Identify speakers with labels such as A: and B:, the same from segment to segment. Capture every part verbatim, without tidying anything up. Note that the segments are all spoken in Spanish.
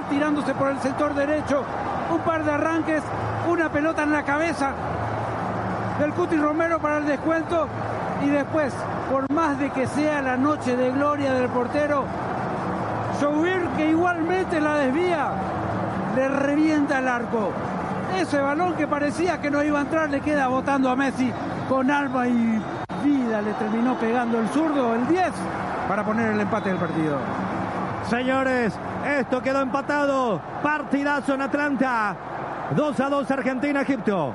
A: tirándose por el sector derecho. Un par de arranques, una pelota en la cabeza del Cuti Romero para el descuento. Y después, por más de que sea la noche de gloria del portero, Joubert, que igualmente la desvía, le revienta el arco. Ese balón que parecía que no iba a entrar le queda botando a Messi con alma y vida. Le terminó pegando el zurdo, el diez, para poner el empate del partido.
B: Señores, esto quedó empatado. Partidazo en Atlanta. dos a dos Argentina-Egipto.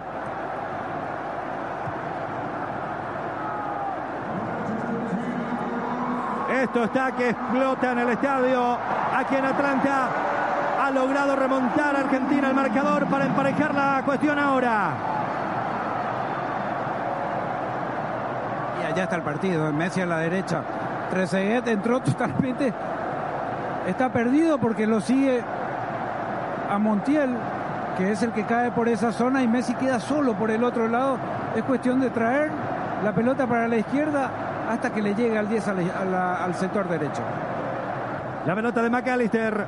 B: Esto está que explota en el estadio. Aquí en Atlanta ha logrado remontar a Argentina el marcador para emparejar la cuestión ahora.
A: Y allá está el partido. Messi a la derecha. Trezeguet entró totalmente. Está perdido porque lo sigue a Montiel, que es el que cae por esa zona, y Messi queda solo por el otro lado. Es cuestión de traer la pelota para la izquierda hasta que le llegue al diez a la, a la, al sector derecho.
B: La pelota de McAllister.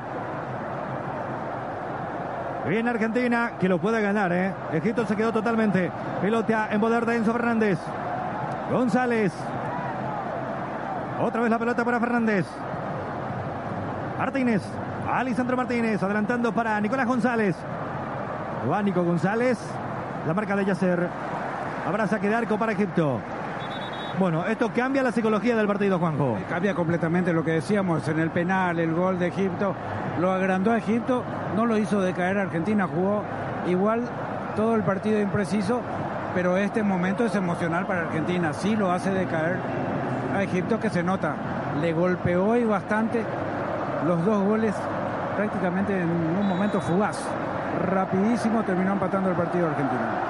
B: Viene Argentina, que lo puede ganar, ¿eh? Egipto se quedó totalmente. Pelota en poder de Enzo Fernández. González. Otra vez la pelota para Fernández. Martínez. Alisandro Martínez adelantando para Nicolás González. Va Nico González. La marca de Yasser. Habrá saque de arco para Egipto. Bueno, esto cambia la psicología del partido, Juanjo.
A: Cambia completamente lo que decíamos en el penal, el gol de Egipto. Lo agrandó a Egipto, no lo hizo decaer a Argentina, jugó igual todo el partido impreciso, pero este momento es emocional para Argentina. Sí lo hace decaer a Egipto, que se nota. Le golpeó y bastante los dos goles prácticamente en un momento fugaz. Rapidísimo terminó empatando el partido argentino.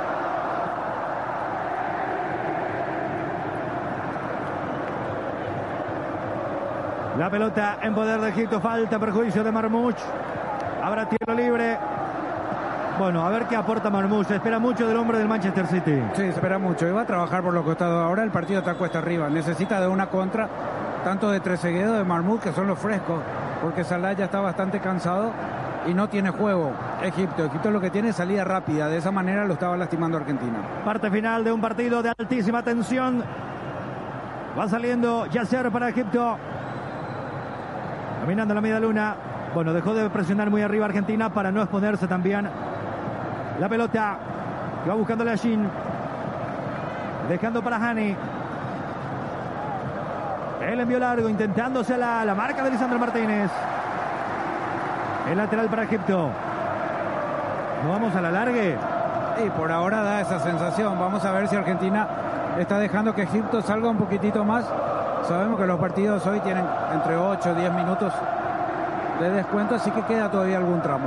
B: La pelota en poder de Egipto, falta, perjuicio de Marmoush. Habrá tiro libre. Bueno, a ver qué aporta Marmoush. Se espera mucho del hombre del Manchester City.
A: Sí, se espera mucho. Y va a trabajar por los costados. Ahora el partido está cuesta arriba. Necesita de una contra, tanto de Trezeguet o de Marmoush, que son los frescos, porque Salah ya está bastante cansado y no tiene juego. Egipto. Egipto lo que tiene es salida rápida. De esa manera lo estaba lastimando Argentina.
B: Parte final de un partido de altísima tensión. Va saliendo Yasser para Egipto. Caminando la media luna. Bueno, dejó de presionar muy arriba Argentina para no exponerse también. La pelota que va buscándole a Shin. Dejando para Hani. El envío largo, intentándosela. La marca de Lisandro Martínez. El lateral para Egipto. ¿No vamos a la largue?
A: Y por ahora da esa sensación. Vamos a ver si Argentina está dejando que Egipto salga un poquitito más. Sabemos que los partidos hoy tienen entre ocho y diez minutos de descuento, así que queda todavía algún tramo.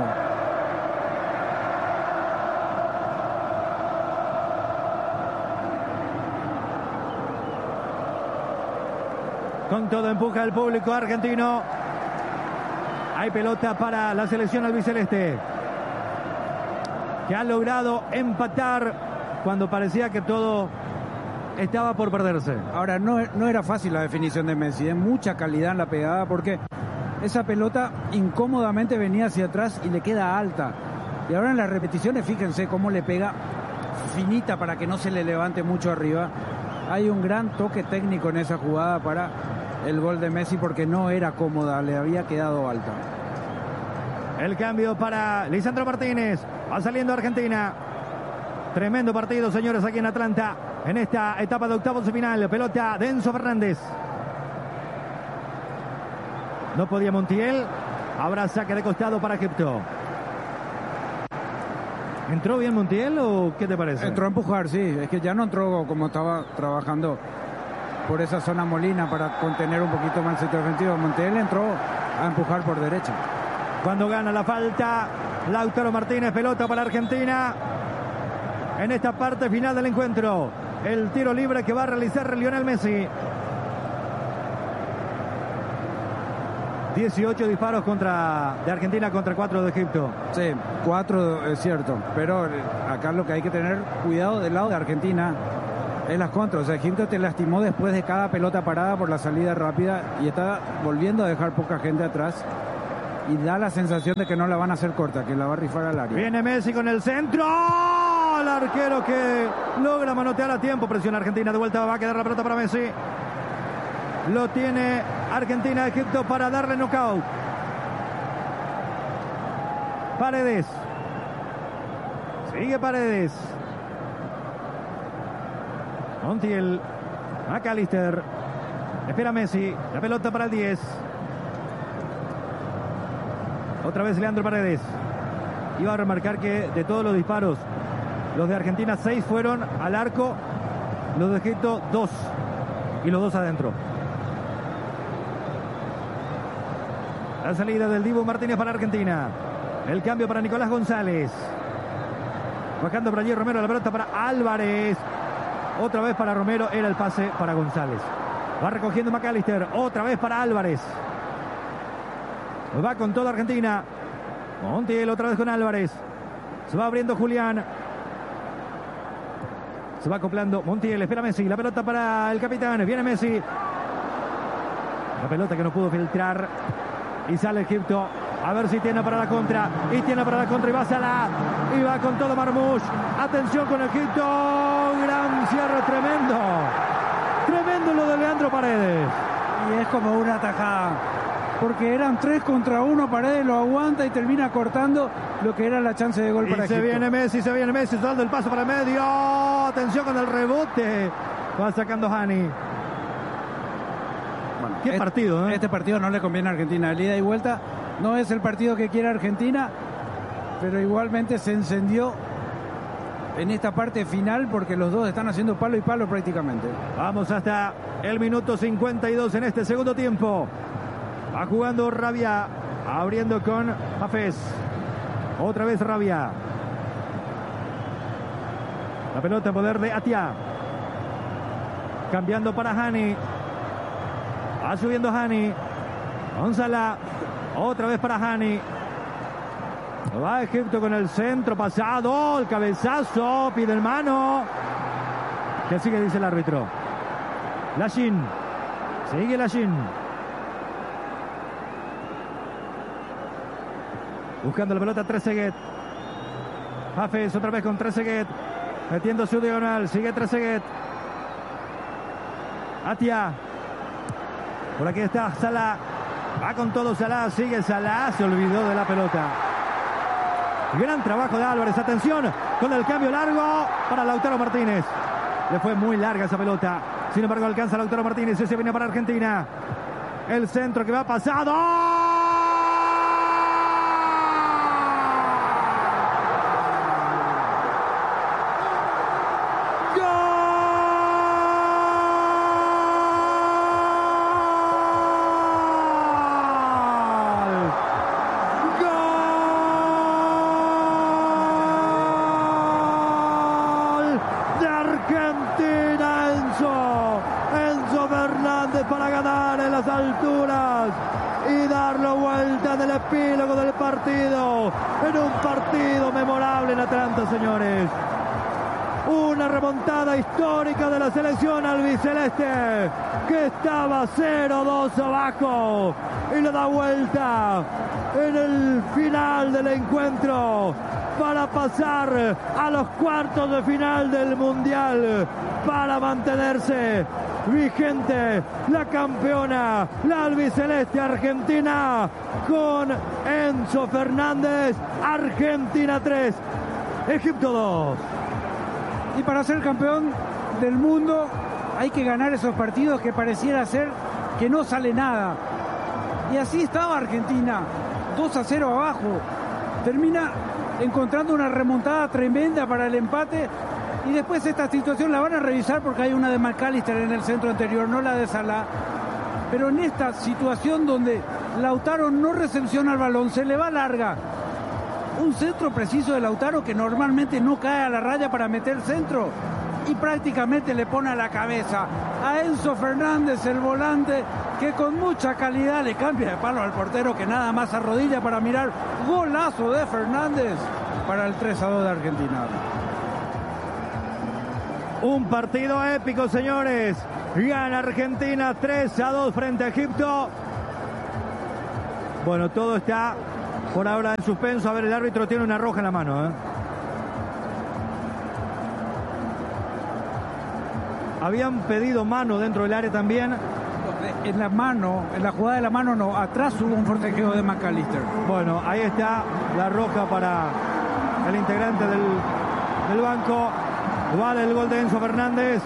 B: Con todo empuja el público argentino. Hay pelota para la selección albiceleste, que ha logrado empatar cuando parecía que todo estaba por perderse.
A: Ahora, no, no era fácil la definición de Messi, de mucha calidad en la pegada, porque esa pelota incómodamente venía hacia atrás y le queda alta. Y ahora en las repeticiones, fíjense cómo le pega finita para que no se le levante mucho arriba. Hay un gran toque técnico en esa jugada para el gol de Messi, porque no era cómoda, le había quedado alta.
B: El cambio para Lisandro Martínez. Va saliendo Argentina. Tremendo partido, señores, aquí en Atlanta, en esta etapa de octavos de final. Pelota de Enzo Fernández. No podía Montiel. Habrá saque de costado para Egipto. ¿Entró bien Montiel o qué te parece?
A: Entró a empujar, sí. Es que ya no entró como estaba trabajando por esa zona Molina para contener un poquito más el sector defensivo. Montiel entró a empujar por derecha.
B: Cuando gana la falta, Lautaro Martínez, pelota para Argentina. En esta parte final del encuentro, el tiro libre que va a realizar Lionel Messi. dieciocho disparos contra, de Argentina contra cuatro de Egipto.
A: Sí, cuatro es cierto, pero acá lo que hay que tener cuidado del lado de Argentina es las contras. O sea, Egipto te lastimó después de cada pelota parada por la salida rápida y está volviendo a dejar poca gente atrás. y da la sensación de que no la van a hacer corta, que la va a rifar al área.
B: Viene Messi con el centro. El arquero que logra manotear a tiempo. Presiona Argentina. De vuelta va a quedar la pelota para Messi. Lo tiene Argentina, Egipto para darle knockout. Paredes. Sigue Paredes. Montiel. McAllister. Espera Messi. La pelota para el diez. Otra vez Leandro Paredes. Iba a remarcar que de todos los disparos, los de Argentina, seis fueron al arco. Los de Egipto, dos. Y los dos adentro. La salida del Dibu Martínez para Argentina. El cambio para Nicolás González. Bajando por allí Romero, la pelota para Álvarez. Otra vez para Romero, era el pase para González. Va recogiendo McAllister, otra vez para Álvarez. Va con toda Argentina. Montiel otra vez con Álvarez. Se va abriendo Julián. Se va acoplando Montiel, espera Messi. La pelota para el capitán, viene Messi. La pelota que no pudo filtrar. Y sale Egipto. A ver si tiene para la contra. Y tiene para la contra y va Salah. Y va con todo Marmoush. Atención con Egipto. Gran cierre tremendo. Tremendo lo de Leandro Paredes.
A: Y es como una tajada. Porque eran tres contra uno. Paredes lo aguanta y termina cortando lo que era la chance de gol
B: y
A: para
B: se
A: Egipto.
B: viene Messi, se viene Messi. Dando el paso para el medio. Atención con el rebote. Va sacando Hani.
A: Bueno,
B: Qué
A: este,
B: partido, ¿eh?
A: Este partido no le conviene a Argentina. El ida y vuelta no es el partido que quiere Argentina, pero igualmente se encendió en esta parte final porque los dos están haciendo palo y palo prácticamente.
B: Vamos hasta el minuto cincuenta y dos en este segundo tiempo. Va jugando Rabia, abriendo con Hafez. Otra vez Rabia. La pelota en poder de Atia. Cambiando para Hani. Va subiendo Hani. Gonzala. Otra vez para Hani. Va Egipto con el centro pasado. El cabezazo. Pide el mano. Que sigue, dice el árbitro. Lashin. Sigue Lashin. Buscando la pelota Trezeguet. Hafez otra vez con Trezeguet. Metiendo su diagonal. Sigue Trezeguet. Atia. Por aquí está Salah. Va con todo Salah. Sigue Salah. Se olvidó de la pelota. Gran trabajo de Álvarez. Atención con el cambio largo para Lautaro Martínez. Le fue muy larga esa pelota. Sin embargo alcanza Lautaro Martínez. Ese viene para Argentina. El centro que va pasado. Para ganar en las alturas y darle vuelta del epílogo del partido, en un partido memorable en Atlanta, señores. Una remontada histórica de la selección albiceleste, que estaba cero dos abajo y le da vuelta en el final del encuentro para pasar a los cuartos de final del Mundial, para mantenerse vigente la campeona, la albiceleste Argentina, con Enzo Fernández. Argentina tres, Egipto dos.
A: Y para ser campeón del mundo hay que ganar esos partidos que pareciera ser que no sale nada. Y así estaba Argentina, dos a cero abajo. Termina encontrando una remontada tremenda para el empate. Y después esta situación la van a revisar porque hay una de McAllister en el centro anterior, no la de Salah. Pero en esta situación donde Lautaro no recepciona el balón, se le va larga. Un centro preciso de Lautaro que normalmente no cae a la raya para meter centro. Y prácticamente le pone a la cabeza a Enzo Fernández, el volante, que con mucha calidad le cambia de palo al portero, que nada más arrodilla para mirar. Golazo de Fernández para el tres a dos de Argentina.
B: Un partido épico, señores. Gana Argentina tres a dos frente a Egipto. Bueno, todo está por ahora en suspenso. A ver, el árbitro tiene una roja en la mano, ¿eh? Habían pedido mano dentro del área también.
A: En la mano, en la jugada de la mano no, atrás hubo un forcejeo de McAllister.
B: Bueno, ahí está la roja para el integrante del, del banco. Vale el gol de Enzo Fernández.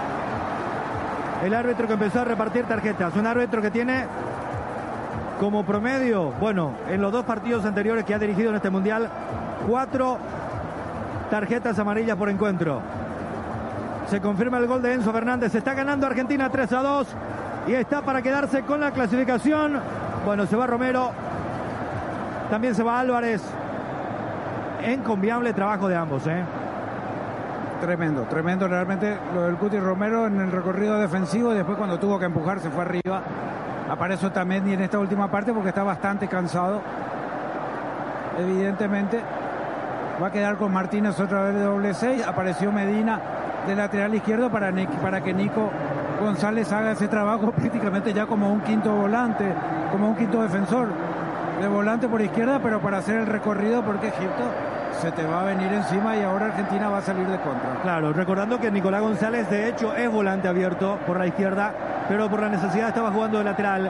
B: El árbitro que empezó a repartir tarjetas. Un árbitro que tiene como promedio, bueno, en los dos partidos anteriores que ha dirigido en este mundial, cuatro tarjetas amarillas por encuentro. Se confirma el gol de Enzo Fernández. Se está ganando Argentina tres a dos. Y está para quedarse con la clasificación. Bueno, se va Romero. También se va Álvarez. Encomiable trabajo de ambos, ¿eh?
A: Tremendo, tremendo realmente lo del Cuti Romero en el recorrido defensivo. Y después cuando tuvo que empujar se fue arriba. Apareció también y en esta última parte porque está bastante cansado. Evidentemente va a quedar con Martínez otra vez de doble seis. Apareció Medina de lateral izquierdo para, para que Nico González haga ese trabajo prácticamente ya como un quinto volante, como un quinto defensor de volante por izquierda, pero para hacer el recorrido porque Egipto se te va a venir encima y ahora Argentina va a salir de contra.
B: Claro, recordando que Nicolás González de hecho es volante abierto por la izquierda, pero por la necesidad estaba jugando de lateral.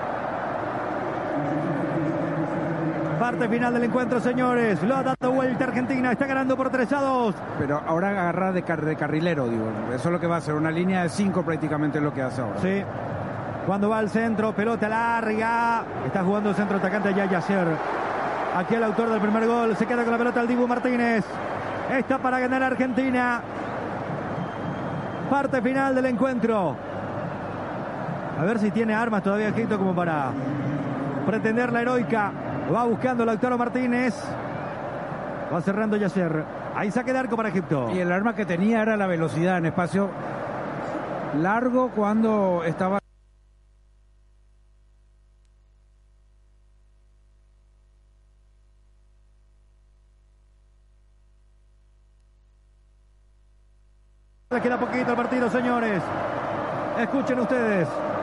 B: Parte final del encuentro, señores. Lo ha dado vuelta Argentina. Está ganando por tres a dos.
A: Pero ahora agarra de, car de carrilero, digo. Eso es lo que va a hacer. Una línea de cinco prácticamente es lo que hace ahora.
B: Sí. Cuando va al centro, pelota larga. Está jugando el centro atacante ya Yasser. Aquí el autor del primer gol. Se queda con la pelota el Dibu Martínez. Está para ganar Argentina. Parte final del encuentro. A ver si tiene armas todavía Egipto como para pretender la heroica. Va buscando Lautaro Martínez. Va cerrando Yasser. Ahí saque de arco para Egipto.
A: Y el arma que tenía era la velocidad en espacio largo cuando estaba.
B: Le queda poquito al partido, señores. Escuchen ustedes.